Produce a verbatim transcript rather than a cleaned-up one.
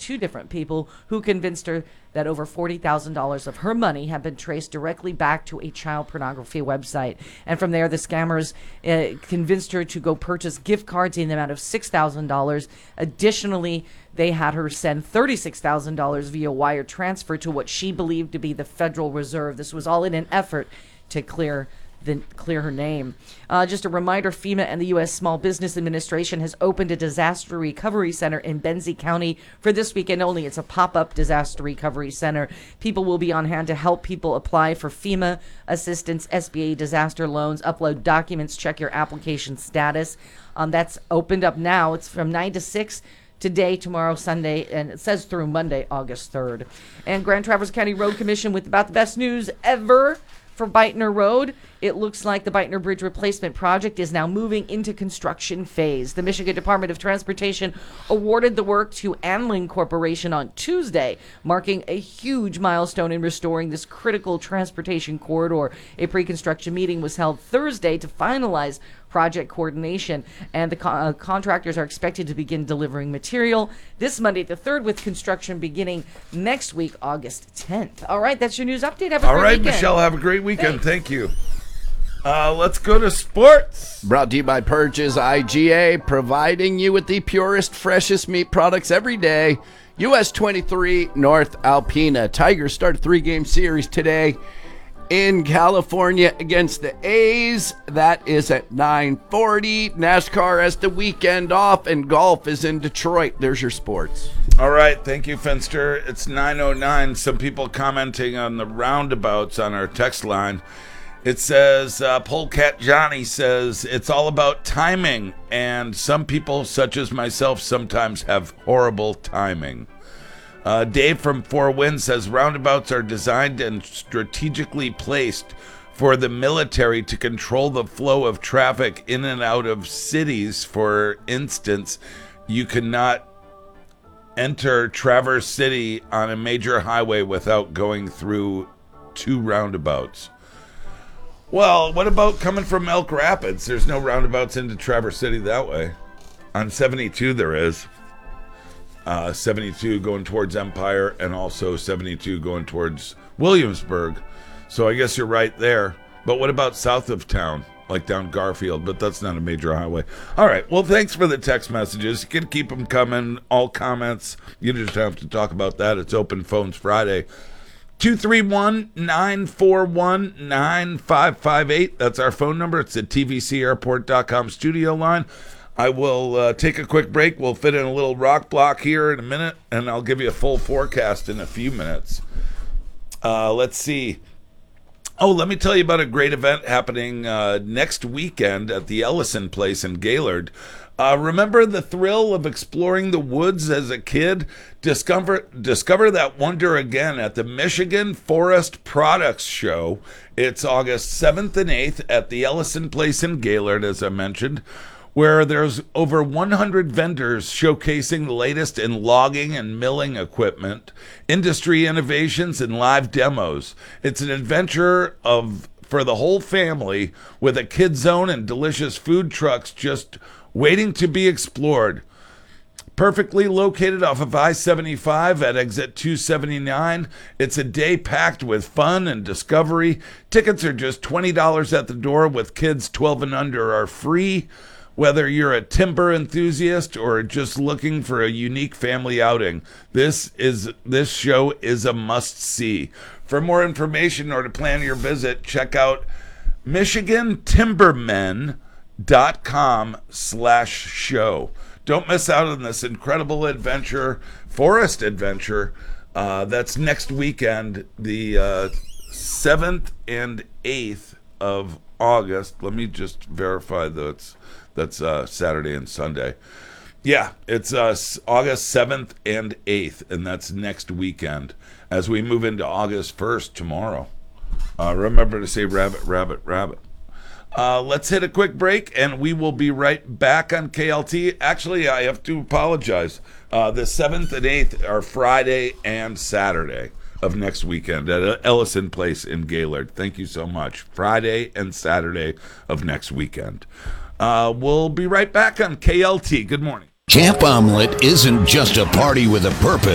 two different people who convinced her that over forty thousand dollars of her money had been traced directly back to a child pornography website. And from there, the scammers uh, convinced her to go purchase gift cards in the amount of six thousand dollars. Additionally, they had her send thirty-six thousand dollars via wire transfer to what she believed to be the Federal Reserve. This was all in an effort to clear the, clear her name. Uh, just a reminder, FEMA and the U S Small Business Administration has opened a disaster recovery center in Benzie County for this weekend only. It's a pop-up disaster recovery center. People will be on hand to help people apply for FEMA assistance, S B A disaster loans, upload documents, check your application status. Um, that's opened up now. It's from nine to six today, tomorrow, Sunday, and it says through Monday, August third. And Grand Traverse County Road Commission with about the best news ever for Beitner Road. It looks like the Beitner Bridge replacement project is now moving into construction phase. The Michigan Department of Transportation awarded the work to Anlin Corporation on Tuesday, marking a huge milestone in restoring this critical transportation corridor. A pre-construction meeting was held Thursday to finalize project coordination, and the co- uh, contractors are expected to begin delivering material this Monday the third, with construction beginning next week, August tenth. All right, that's your news update. Have a All great right, weekend. Michelle, have a great weekend. Thanks. Thank you. Uh, let's go to sports. Brought to you by Purchase I G A, providing you with the purest, freshest meat products every day. U S twenty-three North Alpena. Tigers start a three-game series today in California against the A's. That is at nine forty. NASCAR has the weekend off, and golf is in Detroit. There's your sports. All right, thank you, Finster. It's nine oh nine. Some people commenting on the roundabouts on our text line. It says, uh, Polecat Johnny says, it's all about timing, and some people, such as myself, sometimes have horrible timing. Uh, Dave from Four Winds says, roundabouts are designed and strategically placed for the military to control the flow of traffic in and out of cities. For instance, you cannot enter Traverse City on a major highway without going through two roundabouts. Well, what about coming from Elk Rapids? There's no roundabouts into Traverse City that way. On seventy-two there is. Uh, seventy-two going towards Empire, and also seventy-two going towards Williamsburg. So I guess you're right there. But what about south of town, like down Garfield? But that's not a major highway. All right. Well, thanks for the text messages. You can keep them coming. All comments. You just have to talk about that. It's Open Phones Friday. two three one, nine four one, nine five five eight. That's our phone number. It's the T V C airport dot com studio line. I will uh, take a quick break. We'll fit in a little rock block here in a minute, and I'll give you a full forecast in a few minutes. Uh, let's see. Oh, let me tell you about a great event happening uh, next weekend at the Ellison Place in Gaylord. Uh, remember the thrill of exploring the woods as a kid? Discover discover that wonder again at the Michigan Forest Products Show. It's August seventh and eighth at the Ellison Place in Gaylord, as I mentioned, where there's over one hundred vendors showcasing the latest in logging and milling equipment, industry innovations, and live demos. It's an adventure of for the whole family, with a kid zone and delicious food trucks just waiting to be explored. Perfectly located off of I seventy-five at exit two seventy-nine. It's a day packed with fun and discovery. Tickets are just twenty dollars at the door, with kids twelve and under are free. Whether you're a timber enthusiast or just looking for a unique family outing, this is this show is a must-see. For more information or to plan your visit, check out Michigan Timbermen dot com slash show. Don't miss out on this incredible adventure, forest adventure. Uh, that's next weekend, the uh, seventh and eighth of August. Let me just verify that it's, that's uh, Saturday and Sunday. Yeah, it's uh, August seventh and eighth, and that's next weekend as we move into August first tomorrow. Uh, remember to say rabbit, rabbit, rabbit. Uh, let's hit a quick break, and we will be right back on K L T. Actually, I have to apologize. Uh, the seventh and eighth are Friday and Saturday of next weekend at Ellison Place in Gaylord. Thank you so much. Friday and Saturday of next weekend. Uh, we'll be right back on K L T. Good morning. Camp Omelet isn't just a party with a purpose.